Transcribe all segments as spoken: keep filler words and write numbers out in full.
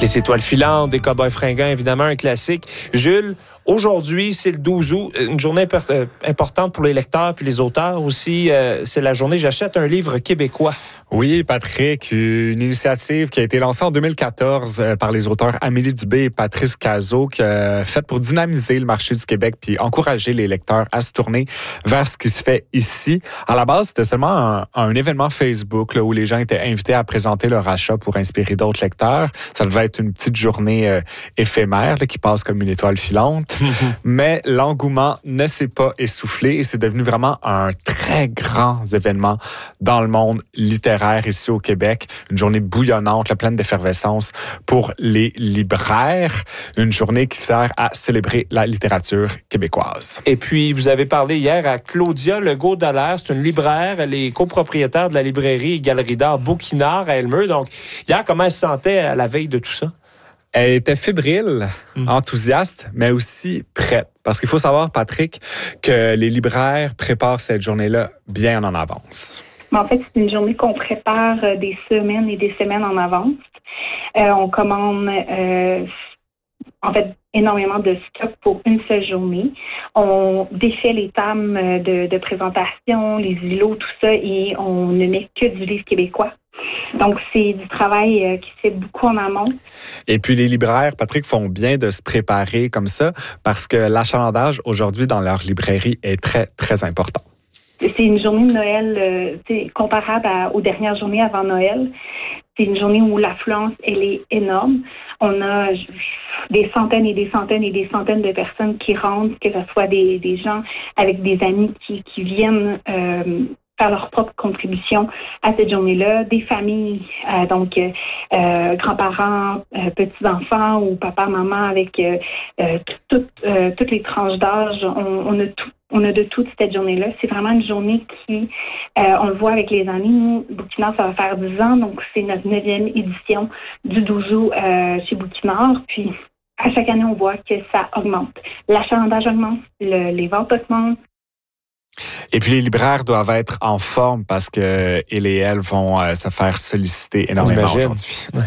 Les étoiles filantes, des cow-boys fringants, évidemment, un classique. Jules, aujourd'hui, c'est le douze août, une journée importante pour les lecteurs puis les auteurs aussi. Euh, c'est la journée J'achète un livre québécois. Oui, Patrick, une initiative qui a été lancée en deux mille quatorze par les auteurs Amélie Dubé et Patrice Cazot, qui a fait pour dynamiser le marché du Québec puis encourager les lecteurs à se tourner vers ce qui se fait ici. À la base, c'était seulement un, un événement Facebook là, où les gens étaient invités à présenter leur achat pour inspirer d'autres lecteurs. Ça devait être une petite journée euh, éphémère là, qui passe comme une étoile filante. Mais l'engouement ne s'est pas essoufflé et c'est devenu vraiment un très grand événement dans le monde littéraire ici au Québec. Une journée bouillonnante, là, pleine d'effervescence pour les libraires. Une journée qui sert à célébrer la littérature québécoise. Et puis, vous avez parlé hier à Claudia Legault-Dallaire. C'est une libraire. Elle est copropriétaire de la librairie et galerie d'art Bouquinard à Elmeux. Donc, hier, comment elle se sentait à la veille de tout ça? Elle était fébrile, mmh. enthousiaste, mais aussi prête. Parce qu'il faut savoir, Patrick, que les libraires préparent cette journée-là bien en avance. En fait, c'est une journée qu'on prépare des semaines et des semaines en avance. Euh, on commande, euh, en fait, énormément de stock pour une seule journée. On défait les tables de, de présentation, les îlots, tout ça, et on ne met que du livre québécois. Donc, c'est du travail euh, qui se fait beaucoup en amont. Et puis, les libraires, Patrick, font bien de se préparer comme ça parce que l'achalandage aujourd'hui dans leur librairie est très, très important. C'est une journée de Noël euh, comparable à, aux dernières journées avant Noël. C'est une journée où l'affluence, elle est énorme. On a des centaines et des centaines et des centaines de personnes qui rentrent, que ce soit des, des gens avec des amis qui, qui viennent euh, faire leur propre contribution à cette journée-là, des familles, euh, donc euh, grands-parents, euh, petits-enfants ou papa, maman avec euh, euh, tout, euh, toutes les tranches d'âge. On, on a tout. On a de tout cette journée-là. C'est vraiment une journée qui, euh, on le voit avec les années, nous, Bouquinard, ça va faire dix ans, donc c'est notre neuvième édition du douze août euh, chez Bouquinard. Puis, à chaque année, on voit que ça augmente. L'achalandage augmente, le, les ventes augmentent. Et puis, les libraires doivent être en forme parce que ils et elles vont euh, se faire solliciter énormément aujourd'hui. Ouais.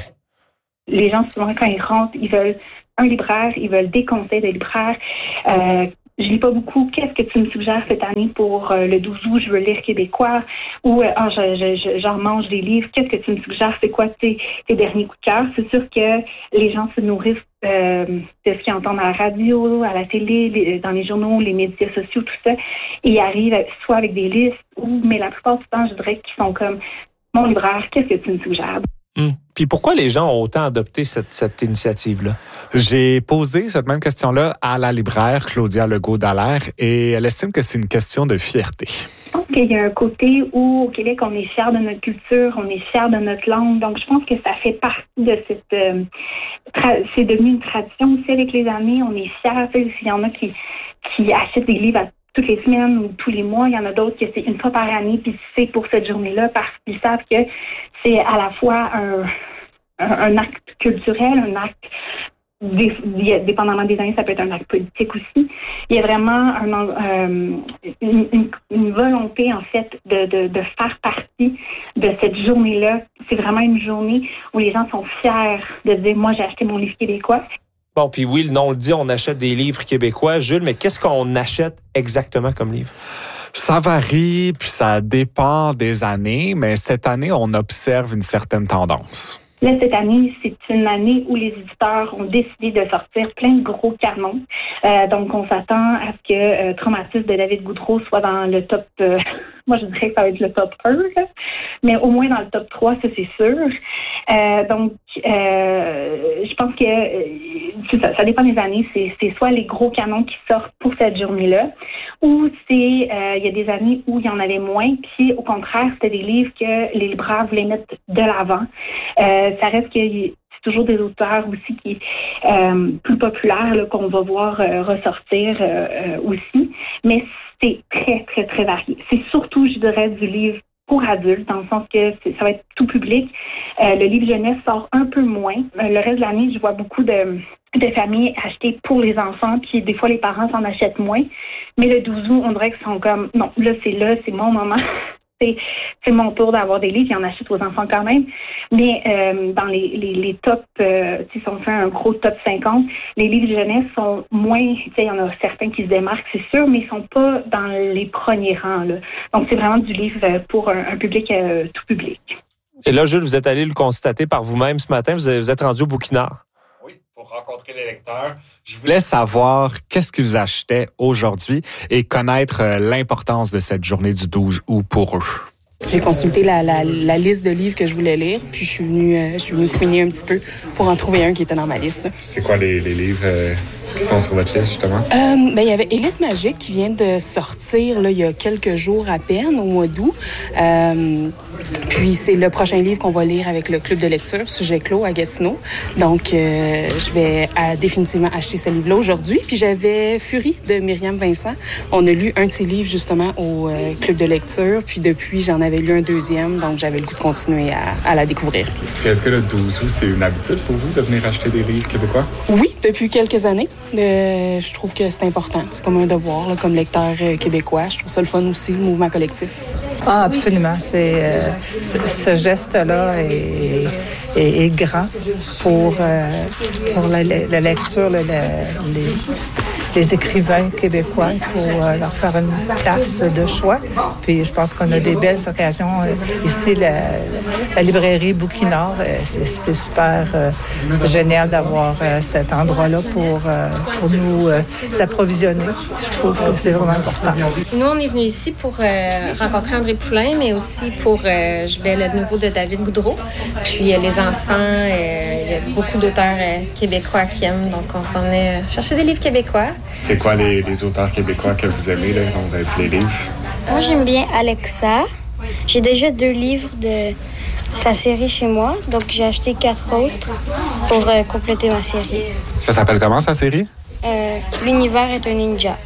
Les gens, souvent, quand ils rentrent, ils veulent un libraire, ils veulent des conseils de libraire. Euh, Je lis pas beaucoup. Qu'est-ce que tu me suggères cette année pour euh, le douze août? Je veux lire québécois. Ou euh, ah, je, je, je, j'en mange des livres. Qu'est-ce que tu me suggères? C'est quoi tes, tes derniers coups de cœur? C'est sûr que les gens se nourrissent euh, de ce qu'ils entendent à la radio, à la télé, les, dans les journaux, les médias sociaux, tout ça. Et ils arrivent soit avec des listes, ou, mais la plupart du temps, je dirais qu'ils sont comme mon libraire, qu'est-ce que tu me suggères? Hum. Puis pourquoi les gens ont autant adopté cette, cette initiative-là? J'ai posé cette même question-là à la libraire Claudia Legault-Dallaire et elle estime que c'est une question de fierté. Je pense qu'il y a un côté où au Québec, on est fiers de notre culture, on est fiers de notre langue. Donc, je pense que ça fait partie de cette... Euh, tra- c'est devenu une tradition aussi avec les années. On est fiers. Il y en a qui, qui achètent des livres à toutes les semaines ou tous les mois. Il y en a d'autres que c'est une fois par année, puis c'est pour cette journée-là parce qu'ils savent que c'est à la fois un, un, un acte culturel, un acte, dépendamment des années, ça peut être un acte politique aussi. Il y a vraiment un, euh, une, une, une volonté, en fait, de, de, de faire partie de cette journée-là. C'est vraiment une journée où les gens sont fiers de dire « Moi, j'ai acheté mon livre québécois ». Bon, puis oui, le nom le dit, on achète des livres québécois. Jules, mais qu'est-ce qu'on achète exactement comme livre? Ça varie, puis ça dépend des années, mais cette année, on observe une certaine tendance. Là, cette année, c'est une année où les éditeurs ont décidé de sortir plein de gros canons. Euh, donc, on s'attend à ce que euh, Traumatisme de David Goudreau soit dans le top... Euh, moi, je dirais que ça va être le top un, là, mais au moins dans le top trois, ça, c'est sûr. Euh, donc, euh, je pense que euh, ça, ça dépend des années. C'est, c'est soit les gros canons qui sortent pour cette journée-là, ou c'est euh, il y a des années où il y en avait moins, puis au contraire, c'était des livres que les libraires voulaient mettre de l'avant. Euh, ça reste que c'est toujours des auteurs aussi qui euh, plus populaires là, qu'on va voir euh, ressortir euh, euh, aussi, mais c'est très, très, très varié. C'est surtout, je dirais, du livre pour adultes, dans le sens que c'est, ça va être tout public. Euh, le livre jeunesse sort un peu moins. Euh, le reste de l'année, je vois beaucoup de, de familles acheter pour les enfants, puis des fois, les parents s'en achètent moins. Mais le douze août, on dirait qu'ils sont comme, non, là, c'est là, c'est mon moment. c'est, c'est mon tour d'avoir des livres, il y en achète aux enfants quand même. Mais euh, dans les, les, les top, euh, si on fait un gros top cinquante, les livres jeunesse sont moins, tu sais, il y en a certains qui se démarquent, c'est sûr, mais ils sont pas dans les premiers rangs, là. Donc, c'est vraiment du livre pour un, un public, euh, tout public. Et là, Jules, vous êtes allé le constater par vous-même ce matin, vous êtes, vous êtes rendu au Bouquinard. Oui, pour rencontrer les lecteurs. Je voulais savoir qu'est-ce qu'ils achetaient aujourd'hui et connaître l'importance de cette journée du douze août pour eux. J'ai consulté la, la, la liste de livres que je voulais lire, puis je suis venue, euh, je suis venue fouiner un petit peu pour en trouver un qui était dans ma liste. C'est quoi les, les livres euh, qui sont sur votre liste, justement? Euh, ben, il y avait Élite Magique qui vient de sortir là, il y a quelques jours à peine, au mois d'août. Euh, puis c'est le prochain livre qu'on va lire avec le club de lecture, Sujet clos, à Gatineau. Donc, euh, je vais à, définitivement acheter ce livre-là aujourd'hui. Puis j'avais Furie de Myriam Vincent. On a lu un de ses livres, justement, au euh, club de lecture. Puis depuis, j'en avais lu un deuxième, donc j'avais le goût de continuer à, à la découvrir. Puis est-ce que le douze août, c'est une habitude pour vous de venir acheter des livres québécois? Oui, depuis quelques années. Euh, je trouve que c'est important. C'est comme un devoir, là, comme lecteur euh, québécois. Je trouve ça le fun aussi, le mouvement collectif. Ah, absolument. C'est, euh, ce, ce geste-là est, est, est grand pour, euh, pour la, la lecture, la, la, les, les écrivains québécois. Il faut euh, leur faire une place de choix. Puis je pense qu'on a des belles occasions. Ici, la, la librairie Bouquinard, c'est, c'est super euh, génial d'avoir euh, cet endroit-là pour, euh, pour nous euh, s'approvisionner. Je trouve que c'est vraiment important. Nous, on est venus ici pour euh, rencontrer André Poulain, mais aussi pour, euh, je voulais le nouveau de David Goudreau. Puis euh, les enfants, euh, il y a beaucoup d'auteurs euh, québécois qui aiment, donc on s'en est euh, chercher des livres québécois. C'est quoi les, les auteurs québécois que vous aimez, là, dont vous avez pris les livres? Moi, j'aime bien Alexa. J'ai déjà deux livres de sa série chez moi, donc j'ai acheté quatre autres pour euh, compléter ma série. Ça s'appelle comment, sa série? Euh, L'univers est un ninja.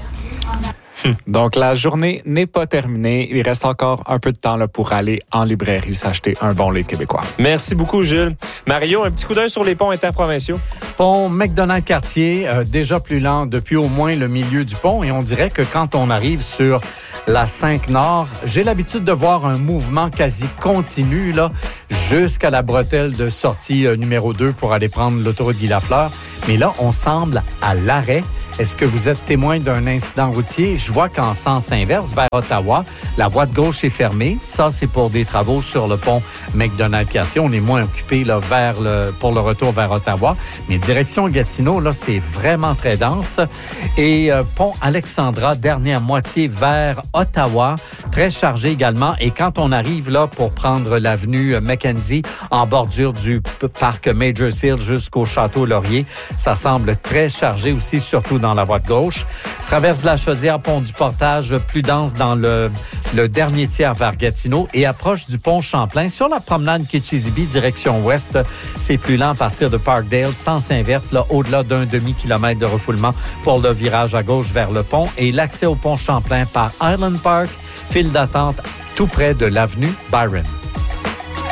Donc, la journée n'est pas terminée. Il reste encore un peu de temps là, pour aller en librairie s'acheter un bon livre québécois. Merci beaucoup, Jules. Mario, un petit coup d'œil sur les ponts interprovinciaux. Pont McDonald-Cartier, euh, déjà plus lent depuis au moins le milieu du pont. Et on dirait que quand on arrive sur la cinq Nord, j'ai l'habitude de voir un mouvement quasi continu là, jusqu'à la bretelle de sortie euh, numéro deux pour aller prendre l'autoroute Guy-Lafleur. Mais là, on semble à l'arrêt. Est-ce que vous êtes témoin d'un incident routier? Je vois qu'en sens inverse, vers Ottawa, la voie de gauche est fermée. Ça, c'est pour des travaux sur le pont McDonald-Cartier. On est moins occupé là, vers le, pour le retour vers Ottawa. Mais direction Gatineau, là, c'est vraiment très dense. Et euh, pont Alexandra, dernière moitié vers Ottawa, très chargé également. Et quand on arrive là pour prendre l'avenue Mackenzie en bordure du parc Major Hill jusqu'au Château Laurier, ça semble très chargé aussi, surtout dans la voie de gauche. Traverse de la Chaudière, pont du Portage, plus dense dans le, le dernier tiers vers Gatineau et approche du pont Champlain. Sur la promenade Kitchizibee, direction ouest, c'est plus lent à partir de Parkdale, sens inverse, là, au-delà d'un demi-kilomètre de refoulement pour le virage à gauche vers le pont et l'accès au pont Champlain par Island Park, file d'attente tout près de l'avenue Byron.